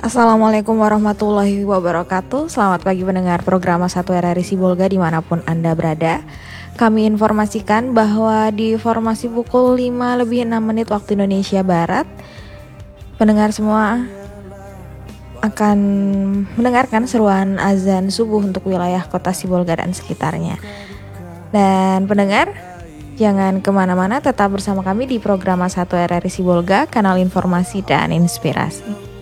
Assalamualaikum warahmatullahi wabarakatuh. Selamat pagi pendengar program 1 RRI Sibolga dimanapun Anda berada. Kami informasikan bahwa di formasi pukul 5 lebih 6 menit waktu Indonesia Barat, pendengar semua akan mendengarkan seruan azan subuh untuk wilayah kota Sibolga dan sekitarnya. Dan pendengar, jangan kemana-mana, tetap bersama kami di program 1 RRI Sibolga, kanal informasi dan inspirasi.